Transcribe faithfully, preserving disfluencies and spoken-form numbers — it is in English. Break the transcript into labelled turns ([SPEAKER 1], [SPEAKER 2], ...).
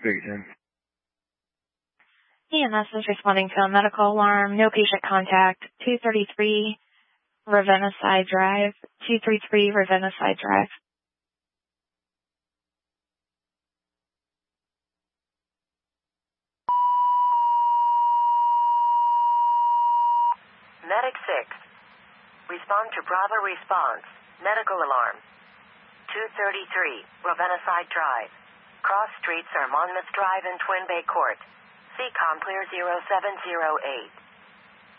[SPEAKER 1] Victim.
[SPEAKER 2] E M S is responding to a medical alarm. No patient contact. two thirty-three Ravenna Side Drive. two thirty-three Ravenna Side Drive.
[SPEAKER 3] Medic six. Respond to Bravo response. Medical alarm. two thirty-three Ravenna Side Drive. Cross streets are Monmouth Drive and Twin Bay Court. C COM clear zero seven zero eight.